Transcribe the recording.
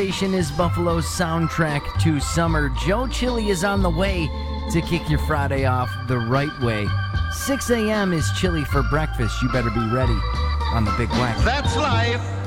Station is Buffalo's soundtrack to summer. Joe Chili is on the way to kick your Friday off the right way. 6 a.m. is chili for breakfast. You better be ready on the Big Wack. That's life.